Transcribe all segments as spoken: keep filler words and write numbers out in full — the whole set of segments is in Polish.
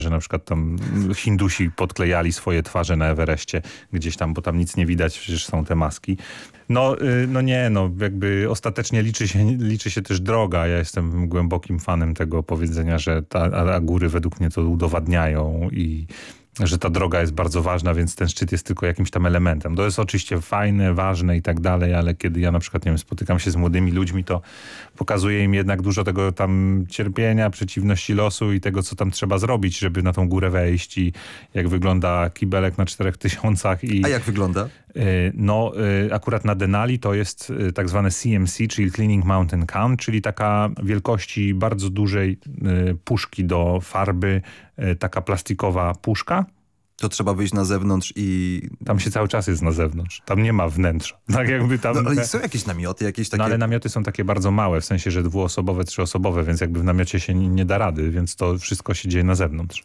że na przykład tam Hindusi podklejali swoje twarze na Everestie gdzieś tam, bo tam nic nie widać, przecież są te maski. No, no nie, no jakby ostatecznie liczy się, liczy się też droga. Ja jestem głębokim fanem tego powiedzenia, że ta, a góry według mnie to udowadniają i że ta droga jest bardzo ważna, więc ten szczyt jest tylko jakimś tam elementem. To jest oczywiście fajne, ważne i tak dalej, ale kiedy ja na przykład, nie wiem, spotykam się z młodymi ludźmi, to pokazuję im jednak dużo tego tam cierpienia, przeciwności losu i tego, co tam trzeba zrobić, żeby na tą górę wejść i jak wygląda kibelek na czterech tysiącach. I, A jak wygląda? No, akurat na Denali to jest tak zwane C M C, czyli Cleaning Mountain Can, czyli taka wielkości bardzo dużej puszki do farby, taka plastikowa puszka. To trzeba wyjść na zewnątrz i... Tam się cały czas jest na zewnątrz. Tam nie ma wnętrza. Tak jakby tam... No, ale są jakieś namioty, jakieś takie... No ale namioty są takie bardzo małe, w sensie, że dwuosobowe, trzyosobowe, więc jakby w namiocie się nie, nie da rady, więc to wszystko się dzieje na zewnątrz.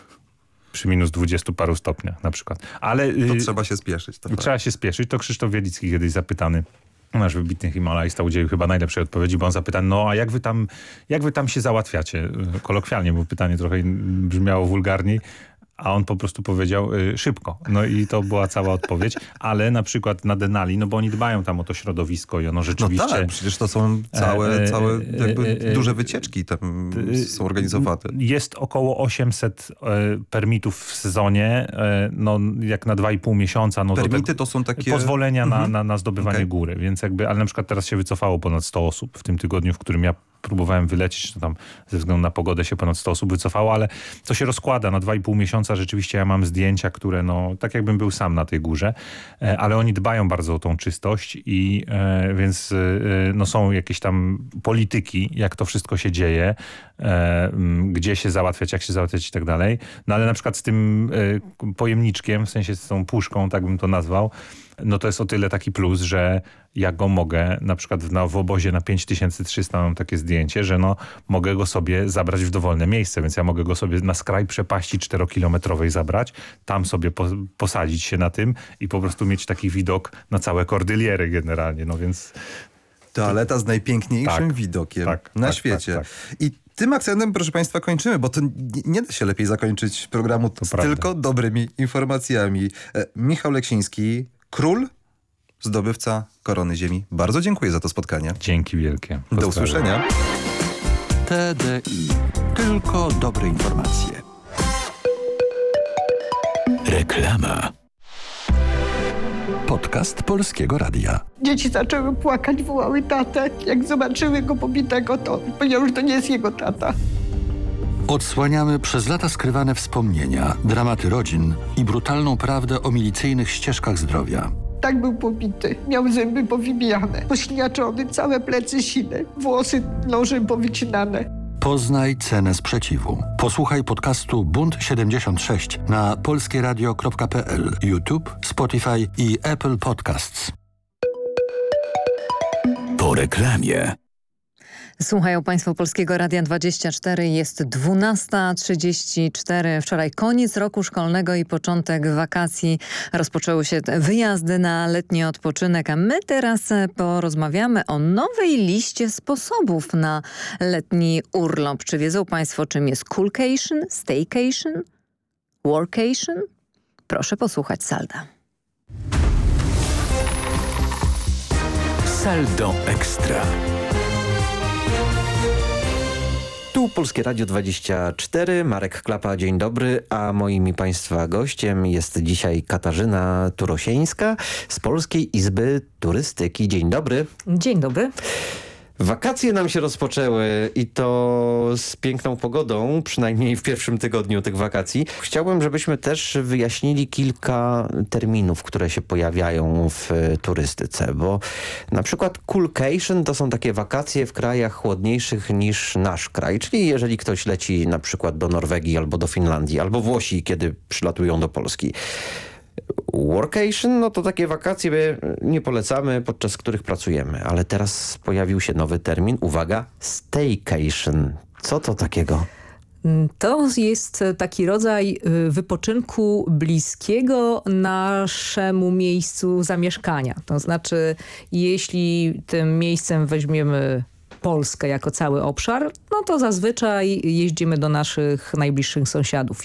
Przy minus dwudziestu paru stopniach na przykład. Ale... To y... trzeba się spieszyć. To trzeba tak. się spieszyć. To Krzysztof Wielicki kiedyś zapytany, nasz wybitny Himalajsta, udzielił chyba najlepszej odpowiedzi, bo on zapytał, no a jak wy tam, jak wy tam się załatwiacie? Kolokwialnie, bo pytanie trochę brzmiało wulgarniej. A on po prostu powiedział y, szybko. No i to była cała odpowiedź. Ale na przykład na Denali, no bo oni dbają tam o to środowisko i ono rzeczywiście... No tak, przecież to są całe, e, całe jakby e, e, duże wycieczki tam e, są organizowane. Jest około osiemset e, permitów w sezonie, e, no jak na dwa i pół miesiąca. No Permity to, tak, to są takie... Pozwolenia mhm. na, na, na zdobywanie okay. góry. Więc jakby, ale na przykład teraz się wycofało ponad sto osób w tym tygodniu, w którym ja próbowałem wylecieć, to tam ze względu na pogodę się ponad sto osób wycofało, ale to się rozkłada na dwa i pół miesiąca. Rzeczywiście ja mam zdjęcia, które no, tak jakbym był sam na tej górze, ale oni dbają bardzo o tą czystość i e, więc e, no, są jakieś tam polityki, jak to wszystko się dzieje, e, gdzie się załatwiać, jak się załatwiać i tak dalej. No ale na przykład z tym e, pojemniczkiem, w sensie z tą puszką, tak bym to nazwał, no to jest o tyle taki plus, że ja go mogę, na przykład w, na, w obozie na pięć tysięcy trzysta mam takie zdjęcie, że no mogę go sobie zabrać w dowolne miejsce, więc ja mogę go sobie na skraj przepaści czterokilometrowej zabrać, tam sobie po, posadzić się na tym i po prostu mieć taki widok na całe Kordyliery generalnie, no więc... Toaleta z najpiękniejszym tak, widokiem tak, na tak, świecie. Tak, tak. I tym akcentem, proszę Państwa, kończymy, bo to nie, nie da się lepiej zakończyć programu to z prawda. Tylko dobrymi informacjami. E, Michał Leksiński, król, zdobywca Korony Ziemi. Bardzo dziękuję za to spotkanie. Dzięki wielkie. Pozdrawiam. Do usłyszenia. T D I. Tylko dobre informacje. Reklama. Podcast Polskiego Radia. Dzieci zaczęły płakać, wołały tatę. Jak zobaczyły go pobitego, to powiedział, że to nie jest jego tata. Odsłaniamy przez lata skrywane wspomnienia, dramaty rodzin i brutalną prawdę o milicyjnych ścieżkach zdrowia. Tak był pobity. Miał zęby powybijane, pośniaczony, całe plecy sine, włosy nożem powycinane. Poznaj cenę sprzeciwu. Posłuchaj podcastu Bunt siedemdziesiąt sześć na polskieradio kropka p l, YouTube, Spotify i Apple Podcasts. Po reklamie. Słuchają Państwo Polskiego Radia dwadzieścia cztery. Jest dwunasta trzydzieści cztery. Wczoraj koniec roku szkolnego i początek wakacji. Rozpoczęły się wyjazdy na letni odpoczynek, a my teraz porozmawiamy o nowej liście sposobów na letni urlop. Czy wiedzą Państwo, czym jest coolcation, staycation, workation? Proszę posłuchać salda. Saldo Ekstra. Tu Polskie Radio dwadzieścia cztery, Marek Klapa, dzień dobry, a moim i Państwa gościem jest dzisiaj Katarzyna Turosieńska z Polskiej Izby Turystyki. Dzień dobry. Dzień dobry. Wakacje nam się rozpoczęły i to z piękną pogodą, przynajmniej w pierwszym tygodniu tych wakacji. Chciałbym, żebyśmy też wyjaśnili kilka terminów, które się pojawiają w turystyce, bo na przykład coolcation to są takie wakacje w krajach chłodniejszych niż nasz kraj, czyli jeżeli ktoś leci na przykład do Norwegii albo do Finlandii, albo Włosi, kiedy przylatują do Polski. Workation, no to takie wakacje nie polecamy, podczas których pracujemy, ale teraz pojawił się nowy termin, uwaga, staycation. Co to takiego? To jest taki rodzaj wypoczynku bliskiego naszemu miejscu zamieszkania. To znaczy, jeśli tym miejscem weźmiemy Polskę jako cały obszar, no to zazwyczaj jeździmy do naszych najbliższych sąsiadów.